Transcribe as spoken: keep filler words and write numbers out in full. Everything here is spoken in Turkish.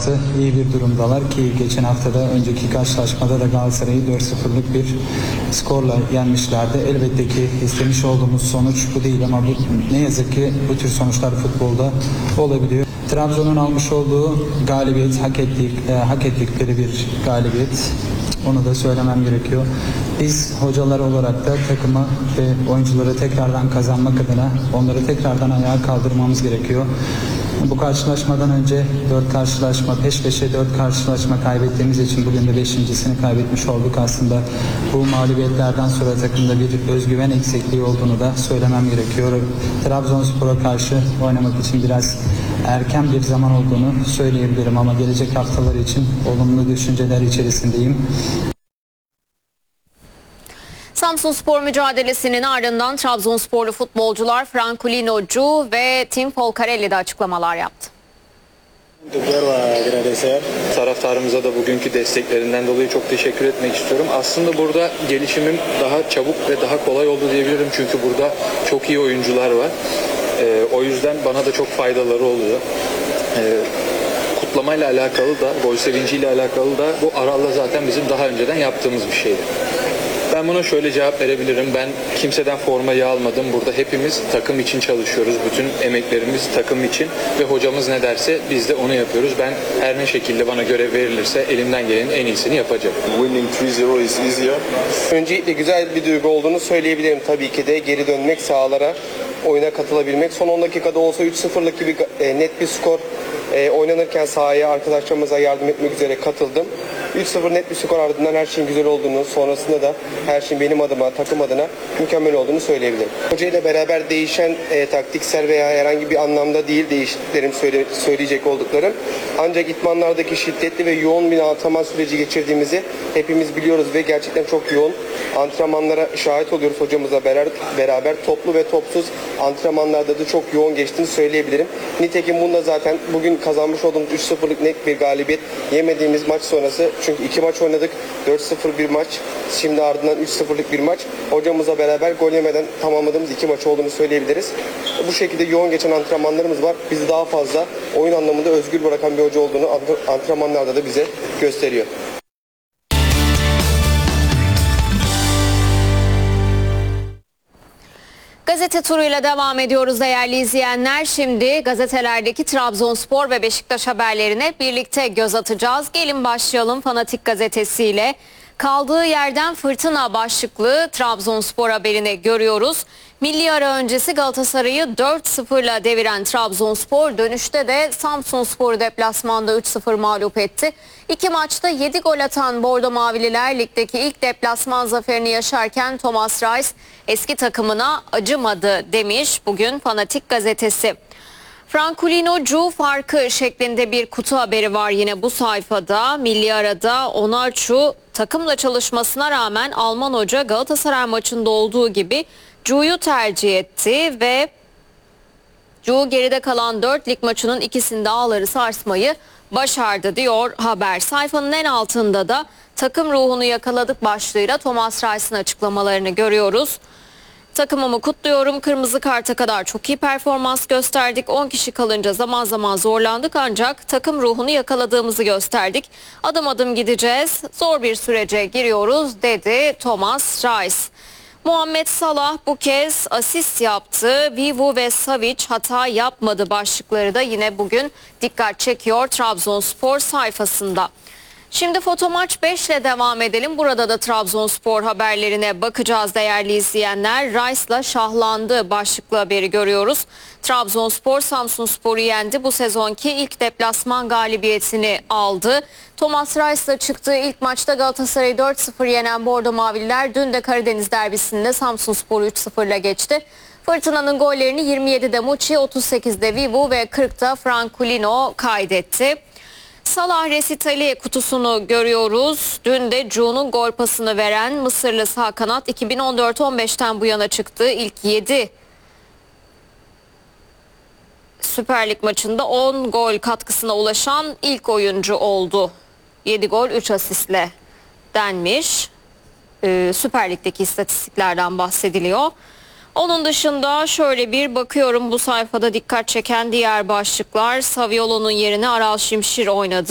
artı iyi bir durumdalar ki geçen haftada önceki karşılaşmada da Galatasaray'ı dört sıfırlık bir skorla yenmişlerdi. Elbette ki istemiş olduğumuz sonuç bu değil ama bu, ne yazık ki bu tür sonuçlar futbolda olabiliyor. Trabzon'un almış olduğu galibiyet hak, ettik, e, hak ettikleri bir galibiyet. Onu da söylemem gerekiyor. Biz hocalar olarak da takımı ve oyuncuları tekrardan kazanmak adına onları tekrardan ayağa kaldırmamız gerekiyor. Bu karşılaşmadan önce dört karşılaşma, peş peşe dört karşılaşma kaybettiğimiz için bugün de beşincisini kaybetmiş olduk. Aslında bu mağlubiyetlerden sonra takımda bir özgüven eksikliği olduğunu da söylemem gerekiyor. Trabzonspor'a karşı oynamak için biraz erken bir zaman olduğunu söyleyebilirim ama gelecek haftalar için olumlu düşünceler içerisindeyim. Samsunspor mücadelesinin ardından Trabzonsporlu futbolcular Francolino'cu ve Tim Folcarelli de açıklamalar yaptı. Taraftarımıza da bugünkü desteklerinden dolayı çok teşekkür etmek istiyorum. Aslında burada gelişimim daha çabuk ve daha kolay oldu diyebilirim. Çünkü burada çok iyi oyuncular var. Ee, o yüzden bana da çok faydaları oluyor. Ee, kutlamayla alakalı da, gol sevinciyle alakalı da bu Aral'la zaten bizim daha önceden yaptığımız bir şeydi. Ben buna şöyle cevap verebilirim. Ben kimseden formayı almadım. Burada hepimiz takım için çalışıyoruz. Bütün emeklerimiz takım için ve hocamız ne derse biz de onu yapıyoruz. Ben her ne şekilde bana görev verilirse elimden gelenin en iyisini yapacağım. Winning three zero is easier. Öncelikle güzel bir duygu olduğunu söyleyebilirim tabii ki de. Geri dönmek, sahalara, oyuna katılabilmek. Son on dakikada olsa üç sıfırlık gibi net bir skor e, oynanırken sahaya arkadaşlarımıza yardım etmek üzere katıldım. üç sıfır net bir skor ardından her şeyin güzel olduğunu, sonrasında da her şeyin benim adıma, takım adına mükemmel olduğunu söyleyebilirim. Hoca ile beraber değişen e, taktiksel veya herhangi bir anlamda değil değişikliklerim söyle, söyleyecek olduklarım. Ancak idmanlardaki şiddetli ve yoğun bir antrenman süreci geçirdiğimizi hepimiz biliyoruz ve gerçekten çok yoğun antrenmanlara şahit oluyoruz hocamızla beraber, beraber toplu ve topsuz antrenmanlarda da çok yoğun geçtiğini söyleyebilirim. Nitekim bunda zaten bugün kazanmış olduğumuz üç sıfırlık net bir galibiyet yemediğimiz maç sonrası, çünkü iki maç oynadık, dört sıfır bir maç, şimdi ardından üç sıfırlık bir maç, hocamızla beraber gol yemeden tamamladığımız iki maç olduğunu söyleyebiliriz. Bu şekilde yoğun geçen antrenmanlarımız var. Bizi daha fazla oyun anlamında özgür bırakan bir hoca olduğunu antrenmanlarda da bize gösteriyor. Gazete turuyla devam ediyoruz değerli izleyenler. Şimdi gazetelerdeki Trabzonspor ve Beşiktaş haberlerine birlikte göz atacağız. Gelin başlayalım Fanatik gazetesiyle. Kaldığı yerden fırtına başlıklı Trabzonspor haberini görüyoruz. Milli ara öncesi Galatasaray'ı dört sıfırla deviren Trabzonspor dönüşte de Samsunspor'u deplasmanda üç sıfır mağlup etti. İki maçta yedi gol atan Bordo Mavililer ligdeki ilk deplasman zaferini yaşarken Thomas Reis eski takımına acımadı demiş bugün Fanatik gazetesi. Francolino'cu farkı şeklinde bir kutu haberi var yine bu sayfada. Milli arada Onaçu takımla çalışmasına rağmen Alman hoca Galatasaray maçında olduğu gibi Cu'yu tercih etti ve Cu geride kalan dört lig maçının ikisinde ağları sarsmayı başardı diyor haber. Sayfanın en altında da takım ruhunu yakaladık başlığıyla Thomas Reis'in açıklamalarını görüyoruz. Takımımı kutluyorum. Kırmızı karta kadar çok iyi performans gösterdik. on kişi kalınca zaman zaman zorlandık ancak takım ruhunu yakaladığımızı gösterdik. Adım adım gideceğiz. Zor bir sürece giriyoruz dedi Thomas Reis. Muhammed Salah bu kez asist yaptı. Vivu ve Savic hata yapmadı başlıkları da yine bugün dikkat çekiyor Trabzonspor sayfasında. Şimdi Fotomaç beş ile devam edelim. Burada da Trabzonspor haberlerine bakacağız değerli izleyenler. Rice'la şahlandı başlıklı haberi görüyoruz. Trabzonspor Samsunspor'u yendi. Bu sezonki ilk deplasman galibiyetini aldı. Thomas Rice'la çıktığı ilk maçta Galatasaray'ı dört sıfır yenen Bordo Mavililer dün de Karadeniz derbisinde Samsunspor'u üç sıfırla geçti. Fırtınanın gollerini yirmi yedide Muçi, otuz sekizde Vivu ve kırkta Francolino kaydetti. Salah resitali kutusunu görüyoruz. Dün de Cu'nun gol pasını veren Mısırlı sağ kanat iki bin on dört on beşten bu yana çıktığı ilk yedi Süper Lig maçında on gol katkısına ulaşan ilk oyuncu oldu. yedi gol üç asistle denmiş. Ee, Süper Lig'deki istatistiklerden bahsediliyor. Onun dışında şöyle bir bakıyorum bu sayfada dikkat çeken diğer başlıklar. Saviolo'nun yerine Aral Şimşir oynadı.